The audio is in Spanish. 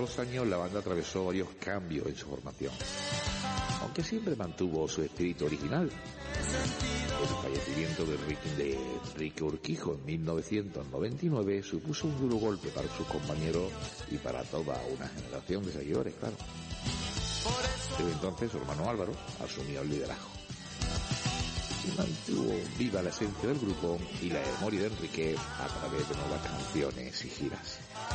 los años la banda atravesó varios cambios en su formación, aunque siempre mantuvo su espíritu original. El fallecimiento de Enrique Urquijo en 1999 supuso un duro golpe para sus compañeros y para toda una generación de seguidores, claro. Desde entonces su hermano Álvaro asumió el liderazgo y mantuvo viva la esencia del grupo y la memoria de Enrique a través de nuevas canciones y giras.